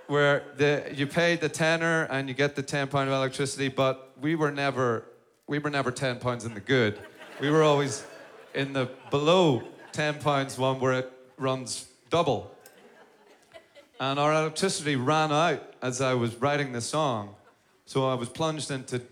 where you paid the tenner and you get the £10 of electricity, but we were never £10 in the good. We were always in the below £10 one where it runs double. And our electricity ran out as I was writing the song. So I was plunged into